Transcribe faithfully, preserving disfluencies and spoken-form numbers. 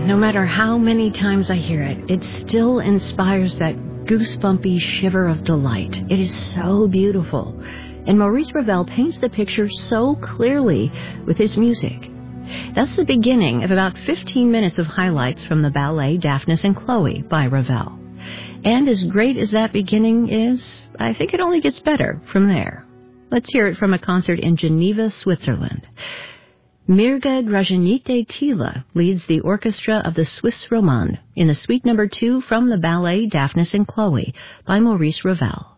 no matter how many times I hear it, it still inspires that goosebumpy shiver of delight. It is so beautiful. And Maurice Ravel paints the picture so clearly with his music. That's the beginning of about fifteen minutes of highlights from the ballet Daphnis and Chloe by Ravel. And as great as that beginning is, I think it only gets better from there. Let's hear it from a concert in Geneva, Switzerland. Mirga Draženite Tila leads the orchestra of the Swiss Romande in the suite number two from the ballet Daphnis and Chloe by Maurice Ravel.